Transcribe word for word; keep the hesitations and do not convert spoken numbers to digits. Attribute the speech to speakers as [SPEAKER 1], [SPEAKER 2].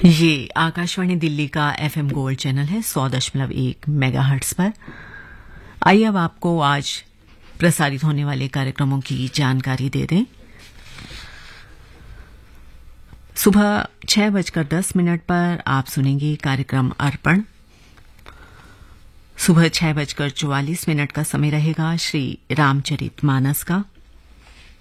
[SPEAKER 1] ये आकाशवाणी दिल्ली का FM gold channel है सौ दशमलव एक मेगाहर्ट्ज पर। आइए अब आपको आज प्रसारित होने वाले कार्यक्रमों की जानकारी दे दें। सुबह छह बजकर दस मिनट पर आप सुनेंगे कार्यक्रम अर्पण। सुबह छह बजकर चौवालीस मिनट का समय रहेगा श्री रामचरित मानस का।